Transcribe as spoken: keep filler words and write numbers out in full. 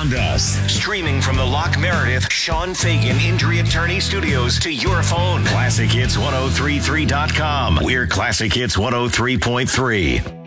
found us. Streaming from the Lock Meredith Sean Fagan Injury Attorney Studios to your phone. classic hits ten thirty-three dot com. We're Classic Hits one oh three point three.